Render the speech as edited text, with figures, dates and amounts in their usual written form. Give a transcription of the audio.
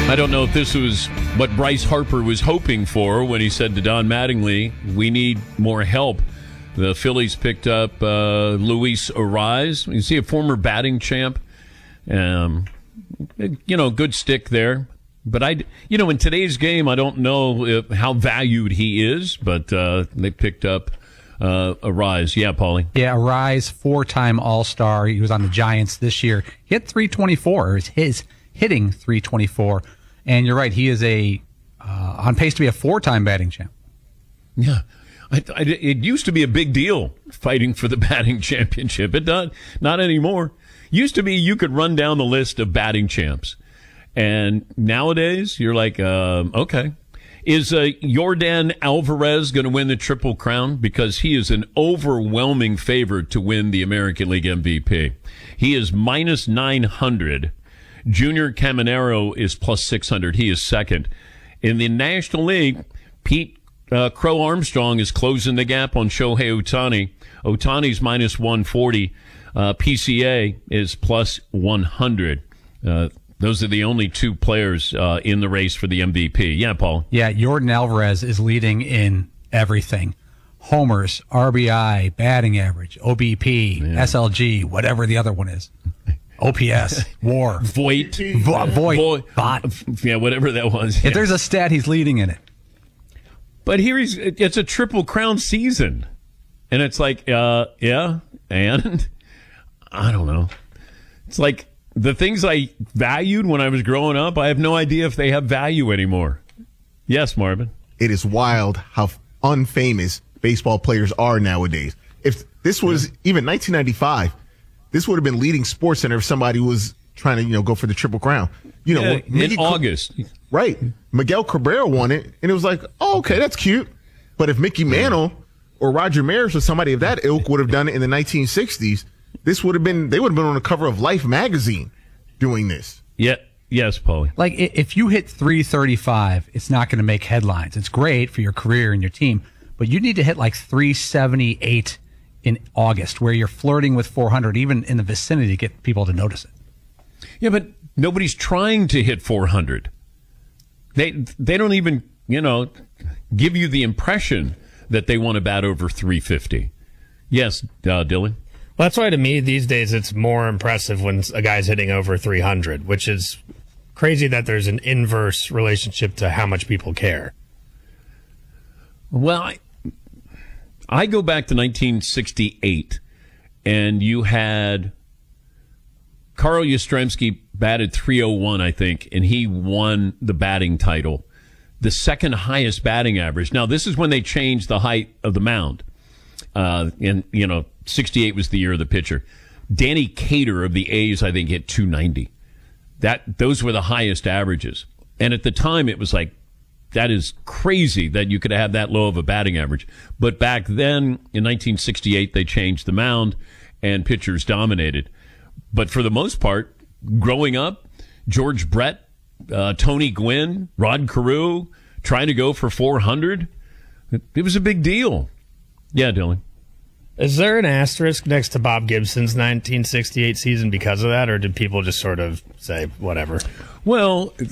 I don't know if this was what Bryce Harper was hoping for when he said to Don Mattingly, we need more help. The Phillies picked up Luis Arraez. You see a former batting champ. Good stick there. But in today's game, I don't know how valued he is, but they picked up Arraez. Yeah, Paulie. Yeah, Arraez, 4-time All-Star. He was on the Giants this year. He hit 324. His hitting 324. And you're right, he is on pace to be a 4-time batting champ. Yeah. It used to be a big deal fighting for the batting championship. It does not anymore. Used to be you could run down the list of batting champs. And nowadays, you're like, okay. Is Yordan Alvarez going to win the Triple Crown? Because he is an overwhelming favorite to win the American League MVP. He is minus 900. Junior Caminero is plus 600. He is second. In the National League, Pete Crow Armstrong is closing the gap on Shohei Ohtani. Ohtani's minus 140. PCA is plus 100. Those are the only two players in the race for the MVP. Yeah, Paul. Yeah, Yordan Alvarez is leading in everything. Homers, RBI, batting average, OBP, SLG, whatever the other one is. OPS, WAR, Voit, Bot. Yeah, whatever that was. If there's a stat, he's leading in it. But it's a Triple Crown season. And it's like, and I don't know. It's like the things I valued when I was growing up, I have no idea if they have value anymore. Yes, Marvin. It is wild how unfamous baseball players are nowadays. If this was even 1995, this would have been leading SportsCenter if somebody was trying to, go for the Triple Crown. In August. Right. Miguel Cabrera won it, and it was like, oh, okay, that's cute. But if Mickey Mantle or Roger Maris or somebody of that ilk would have done it in the 1960s, they would have been on the cover of Life magazine doing this. Yeah. Yes, Paulie. Like, if you hit 335, it's not going to make headlines. It's great for your career and your team, but you need to hit like 378 in August, where you're flirting with 400, even in the vicinity, to get people to notice it. Yeah, but nobody's trying to hit 400. They don't even, give you the impression that they want to bat over 350. Yes, Dylan? Well, that's why to me these days it's more impressive when a guy's hitting over 300, which is crazy that there's an inverse relationship to how much people care. Well, I go back to 1968, and you had Carl Yastrzemski batted 301, I think, and he won the batting title, the second highest batting average. Now, this is when they changed the height of the mound. 68 was the year of the pitcher. Danny Cater of the A's, I think, hit 290. Those were the highest averages. And at the time, it was like, that is crazy that you could have that low of a batting average. But back then, in 1968, they changed the mound, and pitchers dominated. But for the most part, growing up, George Brett, Tony Gwynn, Rod Carew, trying to go for 400, it was a big deal. Yeah, Dylan. Is there an asterisk next to Bob Gibson's 1968 season because of that, or did people just sort of say whatever? Well,